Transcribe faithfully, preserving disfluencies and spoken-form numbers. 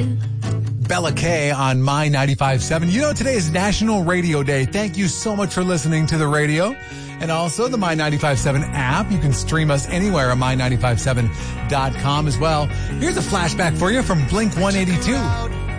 do. Bella K on My ninety-five point seven. You know, today is National Radio Day. Thank you so much for listening to the radio. And also the My ninety-five point seven app. You can stream us anywhere at my ninety-five point seven dot com as well. Here's a flashback for you from Blink one eighty-two.